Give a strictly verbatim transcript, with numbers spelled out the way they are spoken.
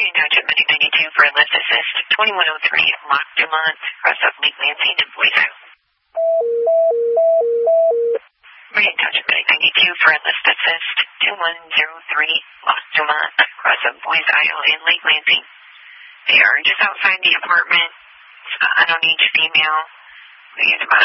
Marion Township Medic ninety-two for a lift assist. twenty-one oh three Lac Dumont, cross of Lake Lansing and Boys Island. Marion Township Medic ninety-two for a lift assist. twenty-one oh three Lac Dumont, cross of Boys Isle and Lake Lansing. They are just outside the apartment. Uh, I don't need female. They use about